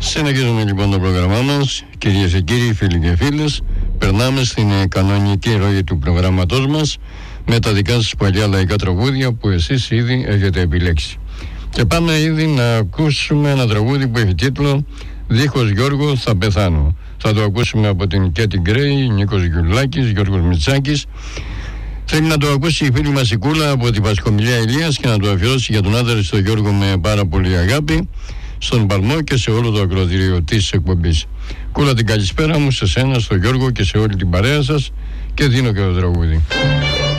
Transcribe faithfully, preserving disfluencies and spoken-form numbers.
Συνεχίζουμε λοιπόν το πρόγραμμά μας, κυρίες και κύριοι, φίλοι και φίλες. Περνάμε στην ε, κανονική ροή του προγράμματός μας με τα δικά σας παλιά λαϊκά τραγούδια που εσείς ήδη έχετε επιλέξει. Και πάμε ήδη να ακούσουμε ένα τραγούδι που έχει τίτλο «Δίχως Γιώργο θα πεθάνω». Θα το ακούσουμε από την Κέτι Γκρέι, Νίκος Γιουλάκης, Γιώργος Μητσάκης. Θέλει να το ακούσει η φίλη μας η Κούλα από την Πασχομιλιά Ηλίας και να το αφιερώσει για τον άντρα στο Γιώργο με πάρα πολύ αγάπη, στον Παλμό και σε όλο το ακροατήριο της εκπομπής. Κούλα, την καλησπέρα μου σε σένα, στον Γιώργο και σε όλη την παρέα σας, και δίνω και το τραγούδι.